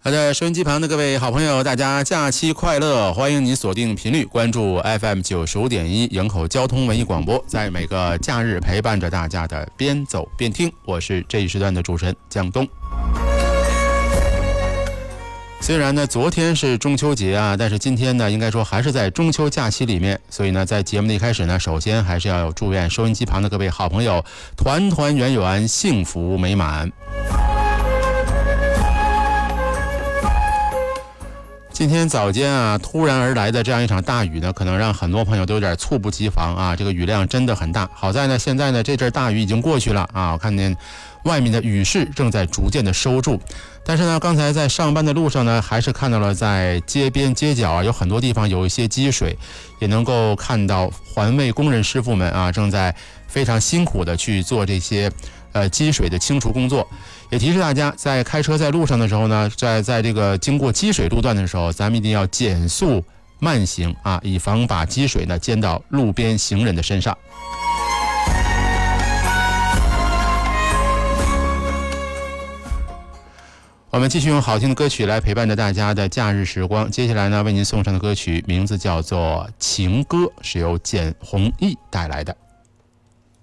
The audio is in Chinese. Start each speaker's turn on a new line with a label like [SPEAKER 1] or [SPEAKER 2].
[SPEAKER 1] 好的，收音机旁的各位好朋友，大家假期快乐！欢迎您锁定频率，关注 FM 95.1营口交通文艺广播，在每个假日陪伴着大家的边走边听。我是这一时段的主持人江东。虽然呢，昨天是中秋节啊，但是今天呢，应该说还是在中秋假期里面，所以呢，在节目的一开始呢，首先还是要祝愿收音机旁的各位好朋友团团圆圆、幸福美满。今天早间啊，突然而来的这样一场大雨呢，可能让很多朋友都有点猝不及防啊。这个雨量真的很大，好在呢，现在呢这阵大雨已经过去了啊。我看见外面的雨势正在逐渐的收住，但是呢，刚才在上班的路上呢，还是看到了在街边街角啊，有很多地方有一些积水，也能够看到环卫工人师傅们啊，正在非常辛苦的去做这些积水的清除工作。也提示大家，在开车在路上的时候呢，在这个经过积水路段的时候，咱们一定要减速慢行啊，以防把积水呢溅到路边行人的身上。我们继续用好听的歌曲来陪伴着大家的假日时光。接下来呢，为您送上的歌曲名字叫做《情歌》，是由简弘毅带来的。